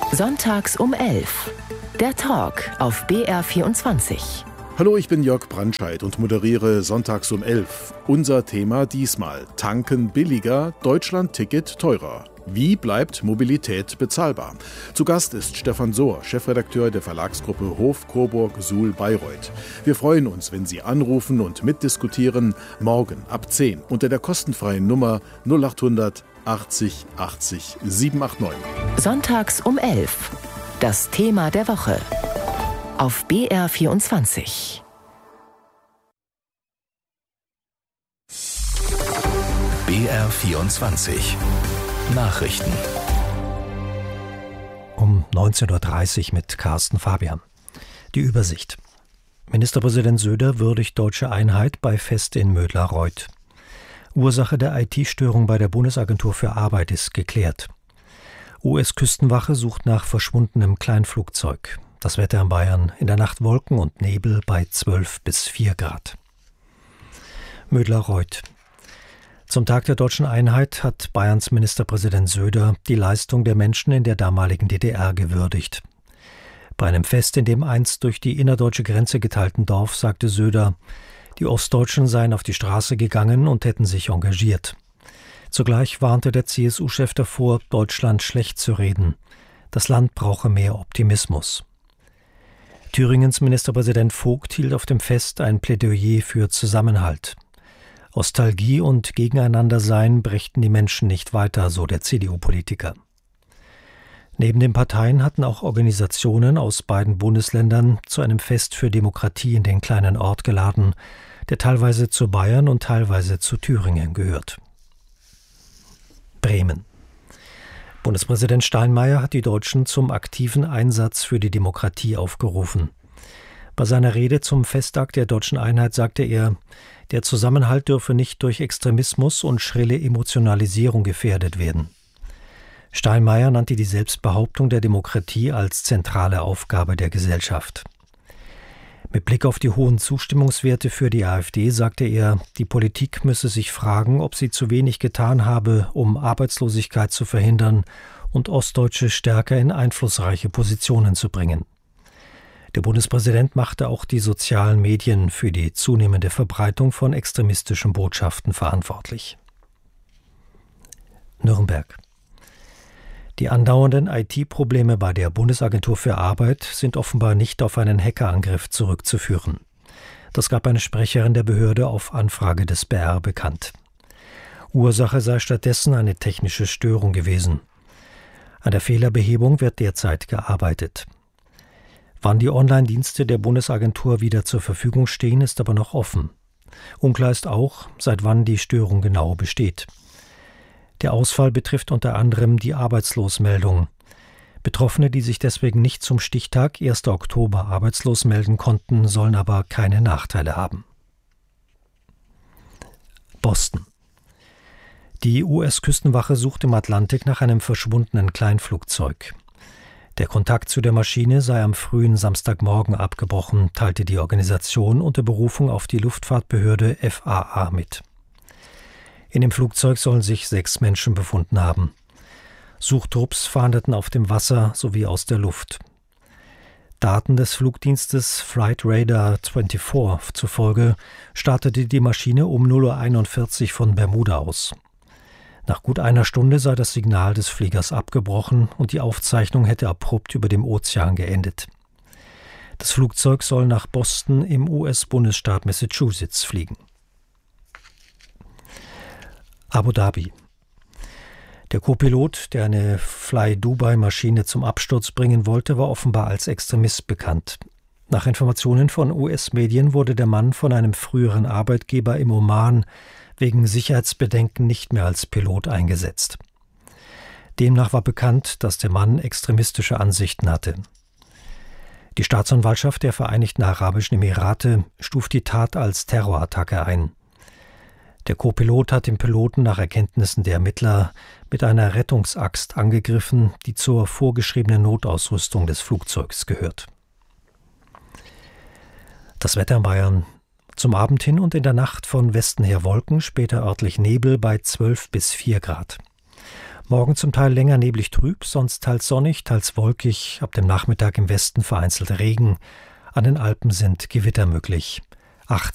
Sonntags um 11. Der Talk auf BR24. Hallo, ich bin Jörg Brandscheid und moderiere Sonntags um 11. Unser Thema diesmal: Tanken billiger, Deutschland-Ticket teurer. Wie bleibt Mobilität bezahlbar? Zu Gast ist Stefan Sohr, Chefredakteur der Verlagsgruppe Hof Coburg Suhl Bayreuth. Wir freuen uns, wenn Sie anrufen und mitdiskutieren. Morgen ab 10 unter der kostenfreien Nummer 0800 80 80 789. Sonntags um 11. Das Thema der Woche auf BR24. BR24 Nachrichten. Um 19.30 Uhr mit Carsten Fabian. Die Übersicht. Ministerpräsident Söder würdigt deutsche Einheit bei Fest in Mödlareuth. Ursache der IT-Störung bei der Bundesagentur für Arbeit ist geklärt. US-Küstenwache sucht nach verschwundenem Kleinflugzeug. Das Wetter in Bayern: in der Nacht Wolken und Nebel bei 12 bis 4 Grad. Mödlareuth. Zum Tag der deutschen Einheit hat Bayerns Ministerpräsident Söder die Leistung der Menschen in der damaligen DDR gewürdigt. Bei einem Fest in dem einst durch die innerdeutsche Grenze geteilten Dorf sagte Söder, die Ostdeutschen seien auf die Straße gegangen und hätten sich engagiert. Zugleich warnte der CSU-Chef davor, Deutschland schlecht zu reden. Das Land brauche mehr Optimismus. Thüringens Ministerpräsident Vogt hielt auf dem Fest ein Plädoyer für Zusammenhalt. Nostalgie und Gegeneinandersein brächten die Menschen nicht weiter, so der CDU-Politiker. Neben den Parteien hatten auch Organisationen aus beiden Bundesländern zu einem Fest für Demokratie in den kleinen Ort geladen, der teilweise zu Bayern und teilweise zu Thüringen gehört. Bremen. Bundespräsident Steinmeier hat die Deutschen zum aktiven Einsatz für die Demokratie aufgerufen. Bei seiner Rede zum Festtag der deutschen Einheit sagte er, der Zusammenhalt dürfe nicht durch Extremismus und schrille Emotionalisierung gefährdet werden. Steinmeier nannte die Selbstbehauptung der Demokratie als zentrale Aufgabe der Gesellschaft. Mit Blick auf die hohen Zustimmungswerte für die AfD sagte er, die Politik müsse sich fragen, ob sie zu wenig getan habe, um Arbeitslosigkeit zu verhindern und Ostdeutsche stärker in einflussreiche Positionen zu bringen. Der Bundespräsident machte auch die sozialen Medien für die zunehmende Verbreitung von extremistischen Botschaften verantwortlich. Nürnberg. Die andauernden IT-Probleme bei der Bundesagentur für Arbeit sind offenbar nicht auf einen Hackerangriff zurückzuführen. Das gab eine Sprecherin der Behörde auf Anfrage des BR bekannt. Ursache sei stattdessen eine technische Störung gewesen. An der Fehlerbehebung wird derzeit gearbeitet. Wann die Online-Dienste der Bundesagentur wieder zur Verfügung stehen, ist aber noch offen. Unklar ist auch, seit wann die Störung genau besteht. Der Ausfall betrifft unter anderem die Arbeitslosmeldung. Betroffene, die sich deswegen nicht zum Stichtag 1. Oktober arbeitslos melden konnten, sollen aber keine Nachteile haben. Boston. Die US-Küstenwache sucht im Atlantik nach einem verschwundenen Kleinflugzeug. Der Kontakt zu der Maschine sei am frühen Samstagmorgen abgebrochen, teilte die Organisation unter Berufung auf die Luftfahrtbehörde FAA mit. In dem Flugzeug sollen sich 6 Menschen befunden haben. Suchtrupps fahndeten auf dem Wasser sowie aus der Luft. Daten des Flugdienstes Flight Radar 24 zufolge startete die Maschine um 0:41 Uhr von Bermuda aus. Nach gut einer Stunde sei das Signal des Fliegers abgebrochen und die Aufzeichnung hätte abrupt über dem Ozean geendet. Das Flugzeug soll nach Boston im US-Bundesstaat Massachusetts fliegen. Abu Dhabi. Der Co-Pilot, der eine Fly-Dubai-Maschine zum Absturz bringen wollte, war offenbar als Extremist bekannt. Nach Informationen von US-Medien wurde der Mann von einem früheren Arbeitgeber im Oman wegen Sicherheitsbedenken nicht mehr als Pilot eingesetzt. Demnach war bekannt, dass der Mann extremistische Ansichten hatte. Die Staatsanwaltschaft der Vereinigten Arabischen Emirate stuft die Tat als Terrorattacke ein. Der Co-Pilot hat den Piloten nach Erkenntnissen der Ermittler mit einer Rettungsaxt angegriffen, die zur vorgeschriebenen Notausrüstung des Flugzeugs gehört. Das Wetter in Bayern: zum Abend hin und in der Nacht von Westen her Wolken, später örtlich Nebel bei 12 bis 4 Grad. Morgen zum Teil länger neblig trüb, sonst teils sonnig, teils wolkig, ab dem Nachmittag im Westen vereinzelt Regen. An den Alpen sind Gewitter möglich. 18